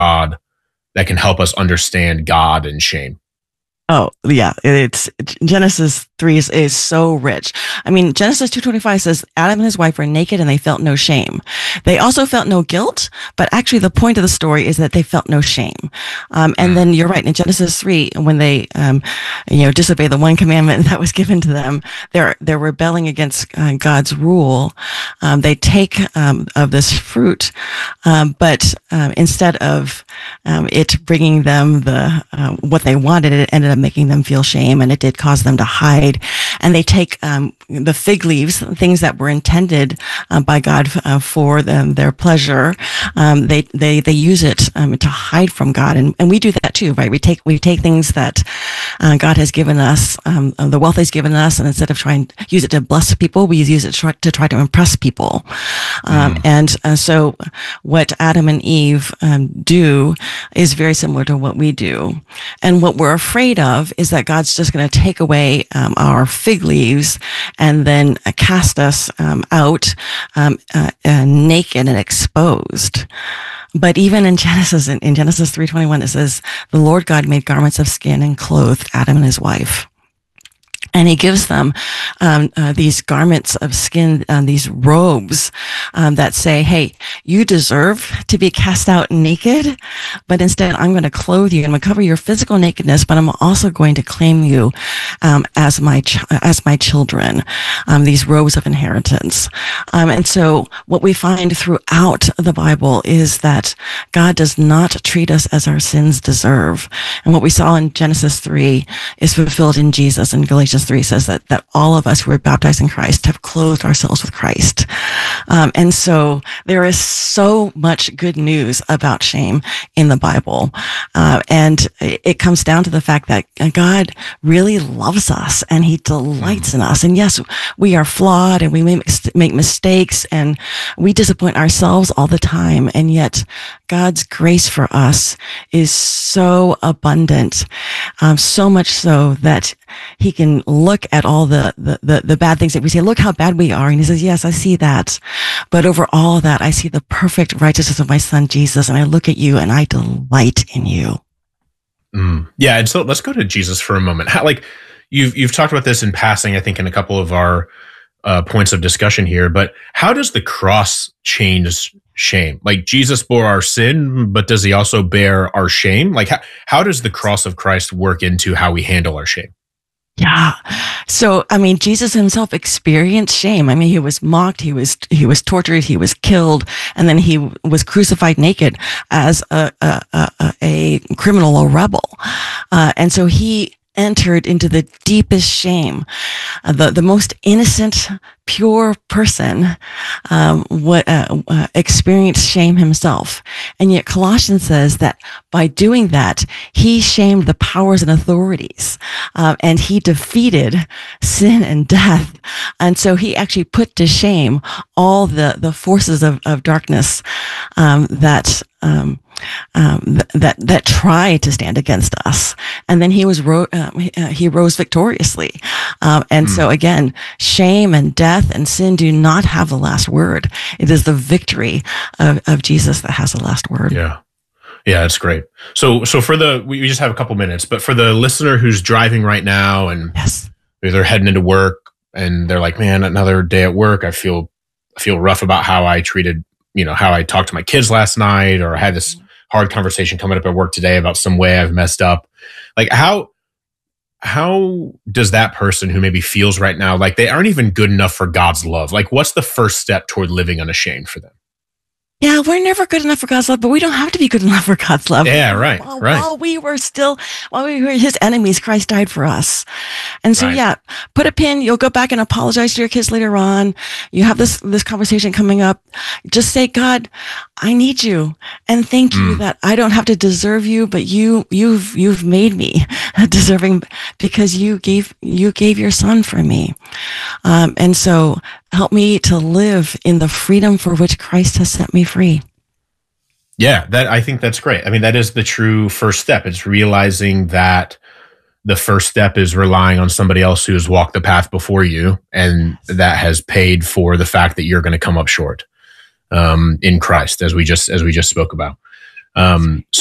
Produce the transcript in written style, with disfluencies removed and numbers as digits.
God that can help us understand God and shame? Oh, yeah. It's Genesis 3 is so rich. I mean, Genesis 2:25 says Adam and his wife were naked and they felt no shame. They also felt no guilt, but actually the point of the story is that they felt no shame. And then you're right. In Genesis 3, when they, disobey the one commandment that was given to them, they're rebelling against God's rule. They take of this fruit, but instead of it bringing them what they wanted, it ended up making them feel shame, and it did cause them to hide. And they take the fig leaves, things that were intended by God for their pleasure. They use it to hide from God, and we do that too, right? We take things that God has given us, the wealth He's given us, and instead of trying to use it to bless people, we use it to try to impress people. So what Adam and Eve do is very similar to what we do. And what we're afraid of is that God's just going to take away our fig leaves and then cast us out naked and exposed. But even in Genesis 3:21, it says, the Lord God made garments of skin and clothed Adam and his wife. And He gives them these garments of skin, these robes that say, hey, you deserve to be cast out naked, but instead I'm going to clothe you. I'm going to cover your physical nakedness, but I'm also going to claim you as my children, these robes of inheritance. And so what we find throughout the Bible is that God does not treat us as our sins deserve. And what we saw in Genesis 3 is fulfilled in Jesus. In Galatians 3 says that all of us who are baptized in Christ have clothed ourselves with Christ. And so there is so much good news about shame in the Bible. And it comes down to the fact that God really loves us and He delights in us. And yes, we are flawed and we may make mistakes and we disappoint ourselves all the time. And yet God's grace for us is so abundant, so much so that He can look at all the bad things that we say. Look how bad we are. And He says, yes, I see that. But over all of that, I see the perfect righteousness of my Son, Jesus. And I look at you and I delight in you. Yeah. And so let's go to Jesus for a moment. You've talked about this in passing, I think, in a couple of our points of discussion here, but how does the cross change shame? Like, Jesus bore our sin, but does He also bear our shame? Like, how does the cross of Christ work into how we handle our shame? Yeah. So, I mean, Jesus Himself experienced shame. I mean, He was mocked, He was tortured, He was killed, and then He was crucified naked as a criminal, a rebel. And so He entered into the deepest shame. The most innocent, pure person experienced shame himself. And yet Colossians says that by doing that, He shamed the powers and authorities, and He defeated sin and death. And so He actually put to shame all the forces of darkness that try to stand against us. And then He rose victoriously. So again, shame and death and sin do not have the last word. It is the victory of Jesus that has the last word. Yeah. Yeah, that's great. So we just have a couple minutes, but for the listener who's driving right now and yes, they're heading into work and they're like, man, another day at work, I feel rough about how I treated, how I talked to my kids last night, or I had this hard conversation coming up at work today about some way I've messed up. Like, how does that person who maybe feels right now like they aren't even good enough for God's love, like, what's the first step toward living unashamed for them? Yeah, we're never good enough for God's love, but we don't have to be good enough for God's love. Yeah, right, right. While we were His enemies, Christ died for us. And so, yeah, put a pin. You'll go back and apologize to your kids later on. You have this conversation coming up. Just say, God, I need you, and thank you that I don't have to deserve you, but you've made me deserving because you gave your Son for me. And so help me to live in the freedom for which Christ has set me free. Yeah, I think that's great. I mean, that is the true first step. It's realizing that the first step is relying on somebody else who has walked the path before you, and that has paid for the fact that you're going to come up short in Christ, as we just spoke about. Um,